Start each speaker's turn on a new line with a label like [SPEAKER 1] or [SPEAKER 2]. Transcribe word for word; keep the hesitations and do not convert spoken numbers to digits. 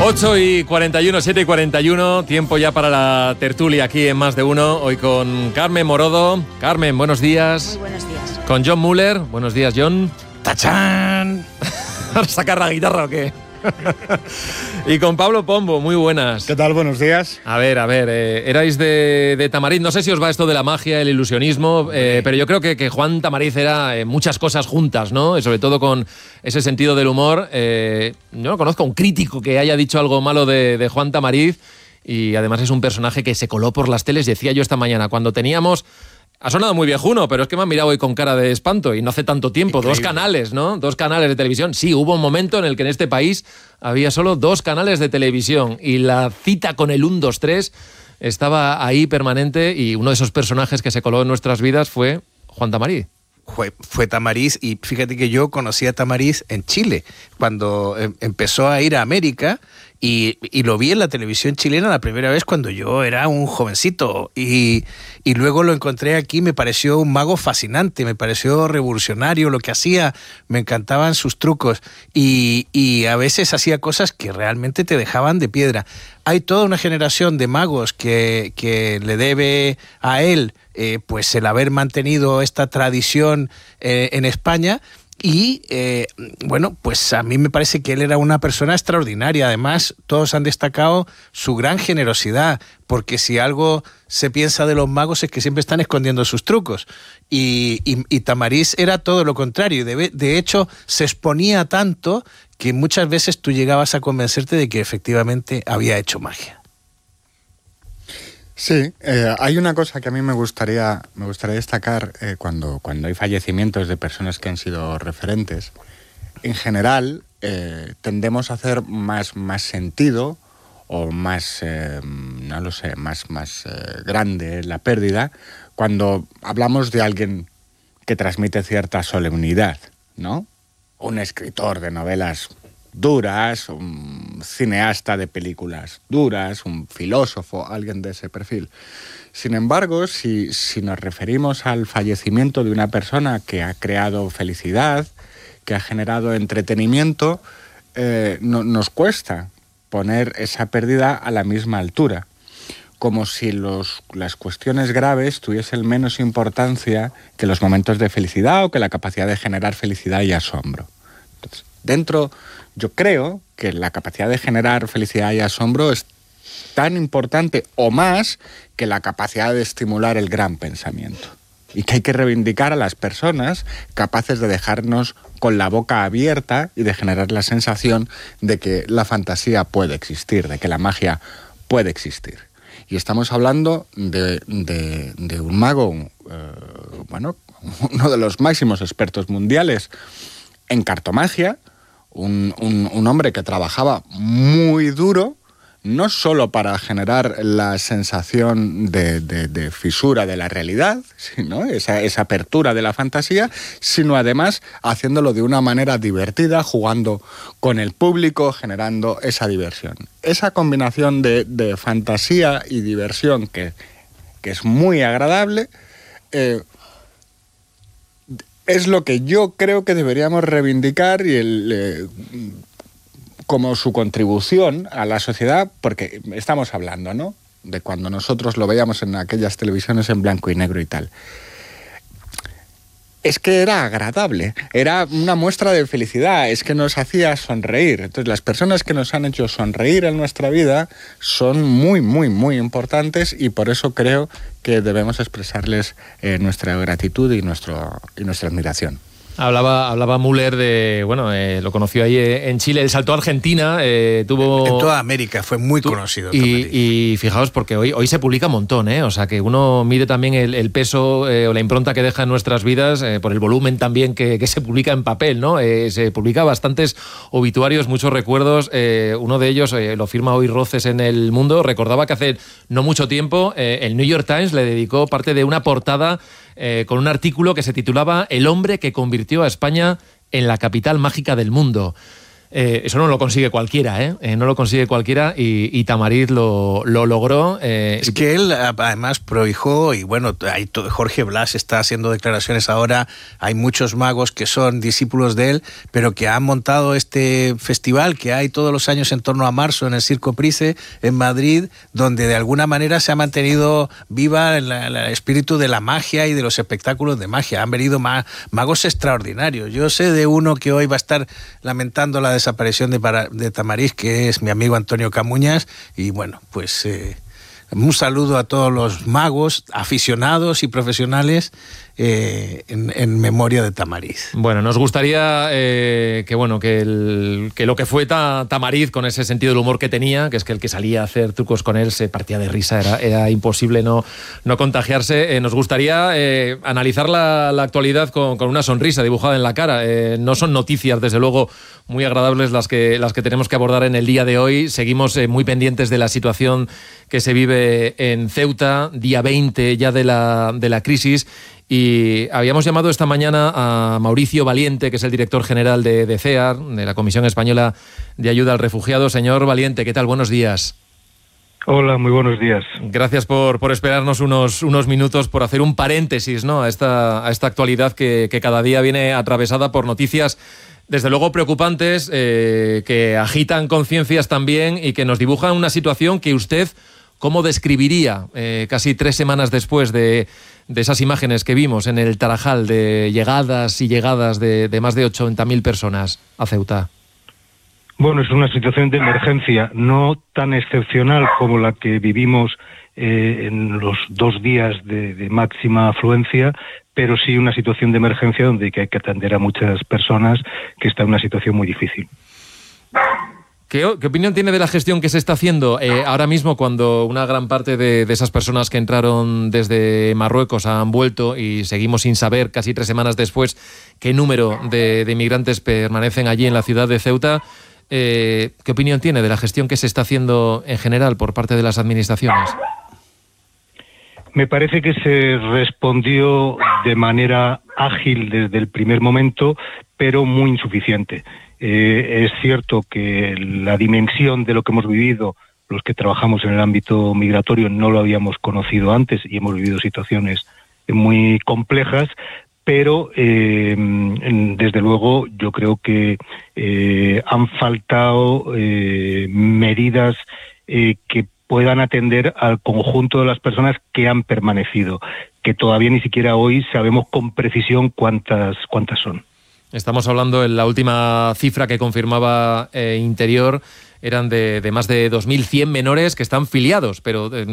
[SPEAKER 1] ocho y cuarenta y uno, siete y cuarenta y uno, tiempo ya para la tertulia aquí en Más de Uno, hoy con Carmen Morodo. Carmen, buenos días.
[SPEAKER 2] Muy buenos días.
[SPEAKER 1] Con John Muller, buenos días, John.
[SPEAKER 3] ¡Tachán!
[SPEAKER 1] ¿Vas a sacar la guitarra o qué? Y con Pablo Pombo, muy buenas.
[SPEAKER 3] ¿Qué tal? Buenos días.
[SPEAKER 1] A ver, a ver, eh, erais de, de Tamariz, no sé si os va esto de la magia, el ilusionismo, eh, pero yo creo que, que Juan Tamariz era eh, muchas cosas juntas, ¿no? Sobre todo con ese sentido del humor. Eh, yo no conozco a un crítico que haya dicho algo malo de, de Juan Tamariz, y además es un personaje que se coló por las teles. Decía yo esta mañana, cuando teníamos... Ha sonado muy viejuno, pero es que me han mirado hoy con cara de espanto, y no hace tanto tiempo. Increíble. Dos canales, ¿no? Dos canales de televisión. Sí, hubo un momento en el que en este país había solo dos canales de televisión y la cita con el uno, dos, tres estaba ahí permanente, y uno de esos personajes que se coló en nuestras vidas fue Juan Tamariz.
[SPEAKER 4] Fue, fue Tamariz, y fíjate que yo conocí a Tamariz en Chile, cuando eh, empezó a ir a América, y, y lo vi en la televisión chilena la primera vez cuando yo era un jovencito, y, y luego lo encontré aquí. Me pareció un mago fascinante, me pareció revolucionario lo que hacía, me encantaban sus trucos, y, y a veces hacía cosas que realmente te dejaban de piedra. Hay toda una generación de magos que, que le debe a él eh, pues el haber mantenido esta tradición eh, en España. Y eh, bueno, pues a mí me parece que él era una persona extraordinaria. Además, todos han destacado su gran generosidad, porque si algo se piensa de los magos es que siempre están escondiendo sus trucos. Y, y, y Tamariz era todo lo contrario. De, de hecho, se exponía tanto que muchas veces tú llegabas a convencerte de que efectivamente había hecho magia.
[SPEAKER 3] Sí, eh, hay una cosa que a mí me gustaría, me gustaría destacar eh, cuando, cuando hay fallecimientos de personas que han sido referentes. En general, eh, tendemos a hacer más, más sentido o más, eh, no lo sé, más, más eh, grande la pérdida cuando hablamos de alguien que transmite cierta solemnidad, ¿no? Un escritor de novelas duras, un cineasta de películas duras, un filósofo, alguien de ese perfil. Sin embargo, si, si nos referimos al fallecimiento de una persona que ha creado felicidad, que ha generado entretenimiento, eh, no, nos cuesta poner esa pérdida a la misma altura, como si los, las cuestiones graves tuviesen menos importancia que los momentos de felicidad o que la capacidad de generar felicidad y asombro. Entonces, dentro, yo creo que la capacidad de generar felicidad y asombro es tan importante o más que la capacidad de estimular el gran pensamiento. Y que hay que reivindicar a las personas capaces de dejarnos con la boca abierta y de generar la sensación de que la fantasía puede existir, de que la magia puede existir. Y estamos hablando de, de, de un mago, eh, bueno, uno de los máximos expertos mundiales en cartomagia, un, un, un hombre que trabajaba muy duro, no solo para generar la sensación de, de, de fisura de la realidad, sino esa, esa apertura de la fantasía, sino además haciéndolo de una manera divertida, jugando con el público, generando esa diversión. Esa combinación de, de fantasía y diversión que, que es muy agradable, eh, es lo que yo creo que deberíamos reivindicar y el... Eh, como su contribución a la sociedad, porque estamos hablando, ¿no?, de cuando nosotros lo veíamos en aquellas televisiones en blanco y negro y tal. Es que era agradable, era una muestra de felicidad, es que nos hacía sonreír. Entonces, las personas que nos han hecho sonreír en nuestra vida son muy, muy, muy importantes, y por eso creo que debemos expresarles eh, nuestra gratitud y, nuestro, y nuestra admiración.
[SPEAKER 1] Hablaba, hablaba Müller de, bueno, eh, lo conoció ahí en Chile, él saltó a Argentina, eh, tuvo...
[SPEAKER 4] En toda América fue muy tu, conocido.
[SPEAKER 1] Y, y fijaos, porque hoy, hoy se publica un montón, ¿eh? O sea, que uno mide también el, el peso eh, o la impronta que deja en nuestras vidas eh, por el volumen también que, que se publica en papel, ¿no? Eh, se publica bastantes obituarios, muchos recuerdos, eh, uno de ellos eh, lo firma hoy Roces en El Mundo. Recordaba que hace no mucho tiempo eh, el New York Times le dedicó parte de una portada Eh, con un artículo que se titulaba El hombre que convirtió a España en la capital mágica del mundo. Eh, eso no lo consigue cualquiera, ¿eh? eh no lo consigue cualquiera y, y Tamariz lo, lo logró. Eh,
[SPEAKER 4] es que él además prohijó, y bueno, hay todo, Jorge Blas está haciendo declaraciones ahora, hay muchos magos que son discípulos de él, pero que han montado este festival que hay todos los años en torno a marzo en el Circo Price en Madrid, donde de alguna manera se ha mantenido viva el, el espíritu de la magia y de los espectáculos de magia. Han venido ma, magos extraordinarios. Yo sé de uno que hoy va a estar lamentando la desaparición de, para, de Tamariz, que es mi amigo Antonio Camuñas, y bueno, pues eh, un saludo a todos los magos, aficionados y profesionales eh, en, en memoria de Tamariz.
[SPEAKER 1] Bueno, nos gustaría eh, que bueno que, el, que lo que fue ta, Tamariz, con ese sentido del humor que tenía, que es que el que salía a hacer trucos con él se partía de risa, era, era imposible no, no contagiarse. Eh, nos gustaría eh, analizar la, la actualidad con, con una sonrisa dibujada en la cara. Eh, no son noticias, desde luego, muy agradables las que, las que tenemos que abordar en el día de hoy. Seguimos eh, muy pendientes de la situación que se vive en Ceuta, día veinte ya de la, de la crisis. Y habíamos llamado esta mañana a Mauricio Valiente, que es el director general de, de CEAR, de la Comisión Española de Ayuda al Refugiado. Señor Valiente, ¿qué tal? Buenos días.
[SPEAKER 2] Hola, muy buenos días.
[SPEAKER 1] Gracias por, por esperarnos unos, unos minutos, por hacer un paréntesis, ¿no?, a esta, a esta actualidad que, que cada día viene atravesada por noticias desde luego preocupantes, eh, que agitan conciencias también y que nos dibujan una situación que usted, ¿cómo describiría eh, casi tres semanas después de, de esas imágenes que vimos en el Tarajal de llegadas y llegadas de, de más de ochenta mil personas a Ceuta?
[SPEAKER 2] Bueno, es una situación de emergencia, no tan excepcional como la que vivimos eh, en los dos días de, de máxima afluencia, pero sí una situación de emergencia donde hay que atender a muchas personas que están en una situación muy difícil.
[SPEAKER 1] ¿Qué, qué opinión tiene de la gestión que se está haciendo eh, ahora mismo, cuando una gran parte de, de esas personas que entraron desde Marruecos han vuelto y seguimos sin saber, casi tres semanas después, qué número de, de inmigrantes permanecen allí en la ciudad de Ceuta? Eh, ¿Qué opinión tiene de la gestión que se está haciendo en general por parte de las administraciones?
[SPEAKER 2] Me parece que se respondió de manera ágil desde el primer momento, pero muy insuficiente. Eh, es cierto que la dimensión de lo que hemos vivido, los que trabajamos en el ámbito migratorio, no lo habíamos conocido antes y hemos vivido situaciones muy complejas, pero eh, desde luego yo creo que eh, han faltado eh, medidas eh, que puedan atender al conjunto de las personas que han permanecido, que todavía ni siquiera hoy sabemos con precisión cuántas cuántas son.
[SPEAKER 1] Estamos hablando, en la última cifra que confirmaba eh, Interior, eran de, de más de dos mil cien menores que están filiados, pero eh,